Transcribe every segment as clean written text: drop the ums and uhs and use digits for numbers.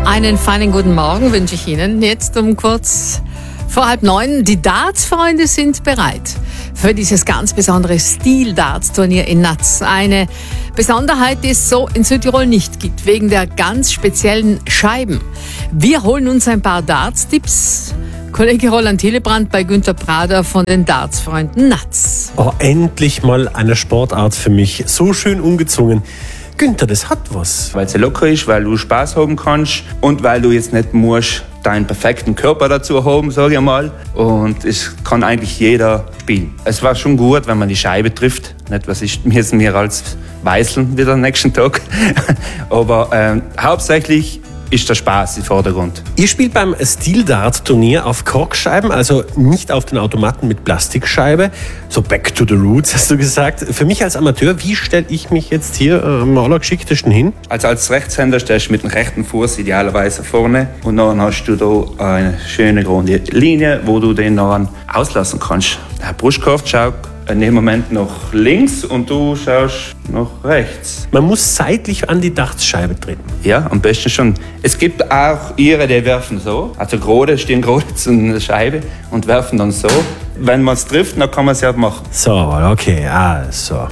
Einen feinen guten Morgen wünsche ich Ihnen. Jetzt um kurz vor 8:30. Die Darts-Freunde sind bereit für dieses ganz besondere Stil-Darts-Turnier in Natz. Eine Besonderheit, die es so in Südtirol nicht gibt, wegen der ganz speziellen Scheiben. Wir holen uns ein paar Darts-Tipps. Kollege Roland Hillebrand bei Günter Prader von den Darts-Freunden Natz. Oh, endlich mal eine Sportart für mich. So schön ungezwungen. Günther, das hat was. Weil es locker ist, weil du Spaß haben kannst und weil du jetzt nicht musst deinen perfekten Körper dazu haben, sage ich mal. Und es kann eigentlich jeder spielen. Es war schon gut, wenn man die Scheibe trifft. Nicht, was ist, müssen wir als Weißeln wieder am nächsten Tag. Aber hauptsächlich ist der Spaß im Vordergrund. Ihr spielt beim Stil-Dart-Turnier auf Korkscheiben, also nicht auf den Automaten mit Plastikscheibe. So back to the roots, hast du gesagt. Für mich als Amateur, wie stelle ich mich jetzt hier am allergeschicktesten hin? Also als Rechtshänder stehst du mit dem rechten Fuß idealerweise vorne und dann hast du da eine schöne runde Linie, wo du den dann auslassen kannst. Der Brustkorb schaut in dem Moment nach links und du schaust nach rechts. Man muss seitlich an die Dartscheibe treten. Ja, am besten schon. Es gibt auch ihre, die werfen so. Also gerade, stehen gerade zur Scheibe und werfen dann so. Wenn man es trifft, dann kann man es ja machen. So, okay, also.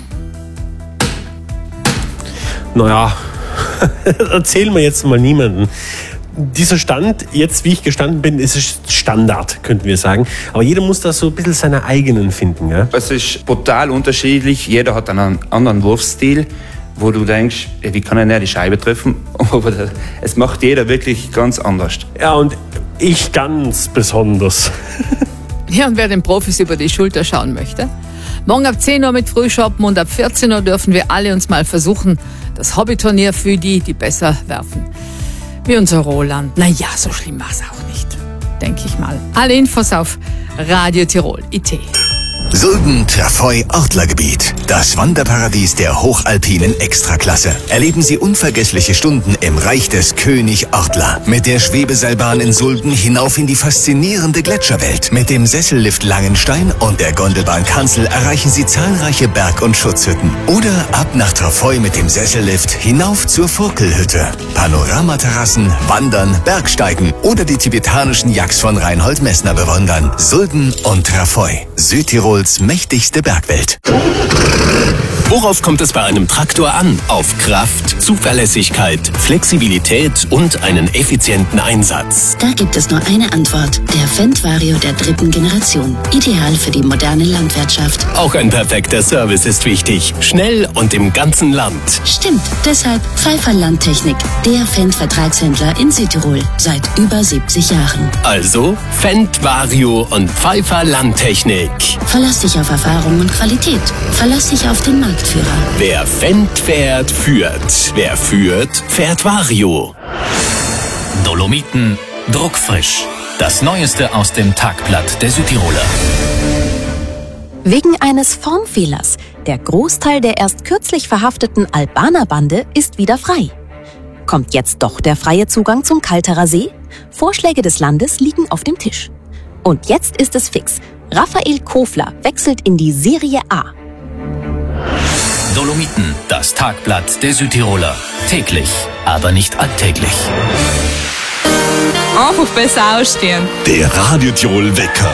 Naja, erzählen wir jetzt mal niemanden. Dieser Stand, jetzt wie ich gestanden bin, ist es Standard, könnten wir sagen. Aber jeder muss da so ein bisschen seine eigenen finden. Gell? Es ist brutal unterschiedlich. Jeder hat einen anderen Wurfstil, wo du denkst, wie kann er nicht die Scheibe treffen? Aber es macht jeder wirklich ganz anders. Ja, und ich ganz besonders. Ja, und wer den Profis über die Schulter schauen möchte, morgen ab 10 Uhr mit Frühschoppen und ab 14 Uhr dürfen wir alle uns mal versuchen, das Hobbyturnier für die besser werfen. Wie unser Roland. Naja, so schlimm war es auch nicht, denke ich mal. Alle Infos auf Radio Tirol IT. Sulden-Trafoi-Ortlergebiet. Das Wanderparadies der hochalpinen Extraklasse. Erleben Sie unvergessliche Stunden im Reich des König Ortler. Mit der Schwebeseilbahn in Sulden hinauf in die faszinierende Gletscherwelt. Mit dem Sessellift Langenstein und der Gondelbahn Kanzel erreichen Sie zahlreiche Berg- und Schutzhütten. Oder ab nach Trafoi mit dem Sessellift hinauf zur Furkelhütte. Panoramaterrassen, Wandern, Bergsteigen oder die tibetanischen Yaks von Reinhold Messner bewundern. Sulden und Trafoi. Südtirols mächtigste Bergwelt. Worauf kommt es bei einem Traktor an? Auf Kraft, Zuverlässigkeit, Flexibilität und einen effizienten Einsatz. Da gibt es nur eine Antwort. Der Fendt Vario der 3. Generation. Ideal für die moderne Landwirtschaft. Auch ein perfekter Service ist wichtig. Schnell und im ganzen Land. Stimmt. Deshalb Pfeiffer Landtechnik. Der Fendt-Vertragshändler in Südtirol. Seit über 70 Jahren. Also Fendt Vario und Pfeiffer Landtechnik. Verlass dich auf Erfahrung und Qualität. Verlass dich auf den Marktführer. Wer Fendt fährt, führt. Wer führt, fährt Vario. Dolomiten druckfrisch. Das Neueste aus dem Tagblatt der Südtiroler. Wegen eines Formfehlers. Der Großteil der erst kürzlich verhafteten Albaner-Bande ist wieder frei. Kommt jetzt doch der freie Zugang zum Kalterer See? Vorschläge des Landes liegen auf dem Tisch. Und jetzt ist es fix. Raphael Kofler wechselt in die Serie A. Dolomiten, das Tagblatt der Südtiroler. Täglich, aber nicht alltäglich. Einfach besser ausstehen. Der Radio Tirol Wecker.